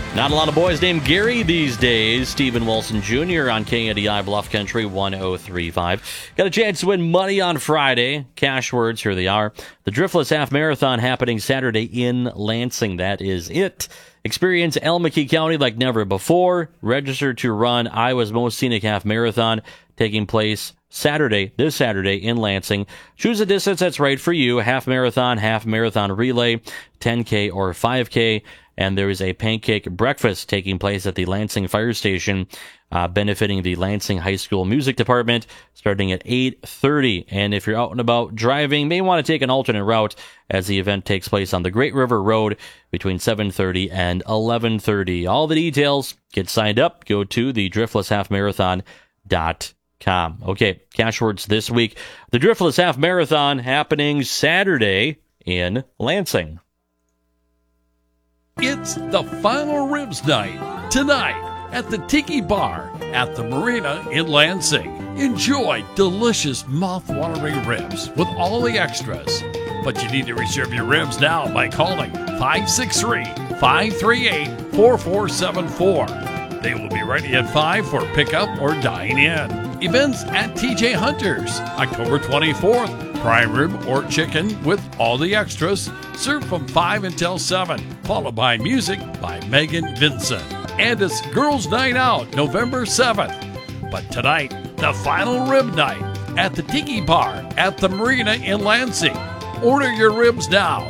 Not a lot of boys named Gary these days. Stephen Wilson Jr. on KNDI Bluff Country 103.5. Got a chance to win money on Friday. Cash words, here they are. The Driftless Half Marathon happening Saturday in Lansing. That is it. Experience Elmwood County like never before. Register to run Iowa's Most Scenic Half Marathon, taking place this Saturday in Lansing. Choose a distance that's right for you. Half marathon relay, 10K or 5K. And there is a pancake breakfast taking place at the Lansing Fire Station, benefiting the Lansing High School Music Department, starting at 8:30. And if you're out and about driving, may want to take an alternate route as the event takes place on the Great River Road between 7:30 and 11:30. All the details, get signed up, go to the driftlesshalfmarathon.com. Okay, cash words this week. The Driftless Half Marathon happening Saturday in Lansing. It's the final ribs night tonight at the Tiki Bar at the Marina in Lansing. Enjoy delicious mouth-watering ribs with all the extras. But you need to reserve your ribs now by calling 563-538-4474. They will be ready at 5 for pickup or dine-in. Events at TJ Hunter's, October 24th. Prime rib or chicken with all the extras, served from 5 until 7, followed by music by Megan Vincent. And it's Girls Night Out, November 7th. But tonight, the final rib night at the Tiki Bar at the Marina in Lansing. Order your ribs now,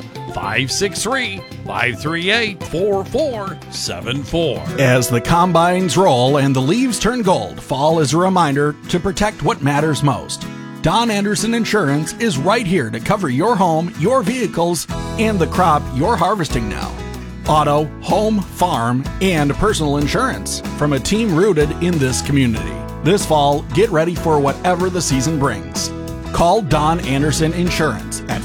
563-538-4474. As the combines roll and the leaves turn gold, fall is a reminder to protect what matters most. Don Anderson Insurance is right here to cover your home, your vehicles, and the crop you're harvesting now. Auto, home, farm, and personal insurance from a team rooted in this community. This fall, get ready for whatever the season brings. Call Don Anderson Insurance at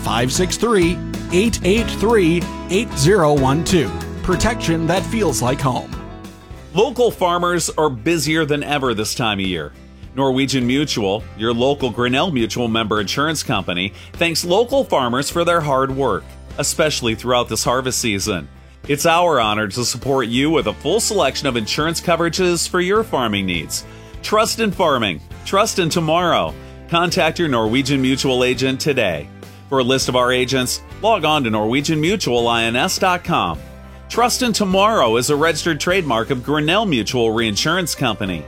563-883-8012. Protection that feels like home. Local farmers are busier than ever this time of year. Norwegian Mutual, your local Grinnell Mutual member insurance company, thanks local farmers for their hard work, especially throughout this harvest season. It's our honor to support you with a full selection of insurance coverages for your farming needs. Trust in farming. Trust in tomorrow. Contact your Norwegian Mutual agent today. For a list of our agents, log on to NorwegianMutualINS.com. Trust in Tomorrow is a registered trademark of Grinnell Mutual Reinsurance Company.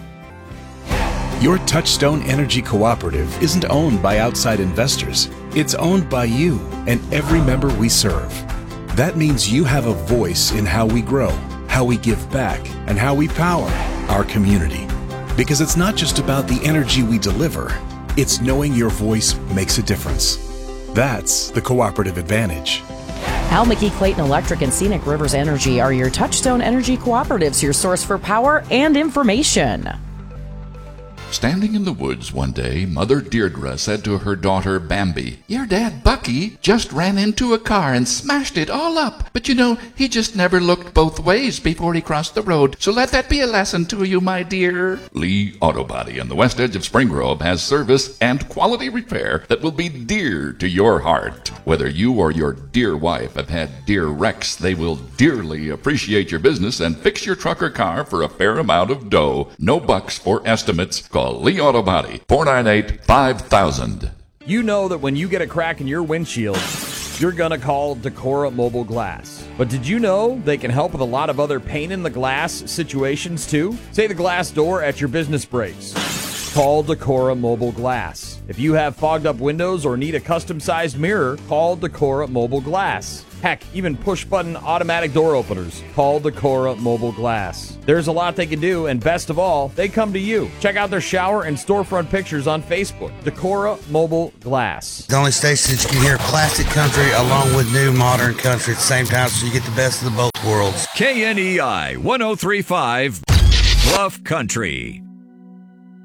Your Touchstone Energy Cooperative isn't owned by outside investors. It's owned by you and every member we serve. That means you have a voice in how we grow, how we give back, and how we power our community. Because it's not just about the energy we deliver, it's knowing your voice makes a difference. That's the cooperative advantage. Al McKee Clayton Electric and Scenic Rivers Energy are your Touchstone Energy Cooperatives, your source for power and information. Standing in the woods one day, Mother Deirdre said to her daughter Bambi, "Your dad, Bucky, just ran into a car and smashed it all up. But you know, he just never looked both ways before he crossed the road. So let that be a lesson to you, my dear." Lee Auto Body on the west edge of Spring Grove has service and quality repair that will be dear to your heart. Whether you or your dear wife have had dear wrecks, they will dearly appreciate your business and fix your truck or car for a fair amount of dough. No bucks or estimates. Call Lee Auto Body, 498-5000. You know that when you get a crack in your windshield, you're going to call Decora Mobile Glass. But did you know they can help with a lot of other pain in the glass situations too? Say the glass door at your business breaks. Call Decora Mobile Glass. If you have fogged up windows or need a custom-sized mirror, call Decora Mobile Glass. Heck, even push-button automatic door openers. Call Decora Mobile Glass. There's a lot they can do, and best of all, they come to you. Check out their shower and storefront pictures on Facebook. Decora Mobile Glass. The only station that you can hear classic country along with new modern country at the same time, so you get the best of both worlds. KNEI 103.5 Bluff Country.